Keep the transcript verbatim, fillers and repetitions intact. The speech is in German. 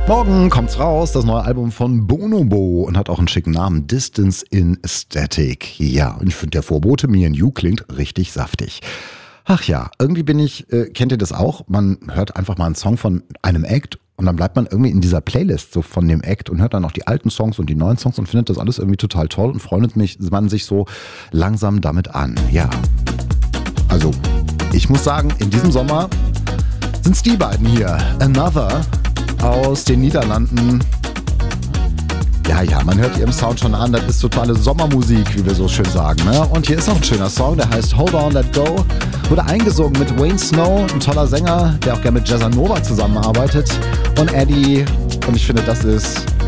Morgen kommt's raus, das neue Album von Bonobo und hat auch einen schicken Namen, Distance in Static. Ja, und ich finde, der Vorbote Me and You klingt richtig saftig. Ach ja, irgendwie bin ich, äh, kennt ihr das auch? Man hört einfach mal einen Song von einem Act und dann bleibt man irgendwie in dieser Playlist so von dem Act und hört dann auch die alten Songs und die neuen Songs und findet das alles irgendwie total toll und freundet mich, man sich so langsam damit an. Ja, also ich muss sagen, in diesem Sommer sind's die beiden hier. Another aus den Niederlanden. Ja, ja, man hört ihrem Sound schon an, das ist totale Sommermusik, wie wir so schön sagen. Ne? Und hier ist noch ein schöner Song, der heißt Hold On, Let Go. Wurde eingesungen mit Wayne Snow, ein toller Sänger, der auch gerne mit Jazzanova zusammenarbeitet. Und Eddie. Und ich finde, das ist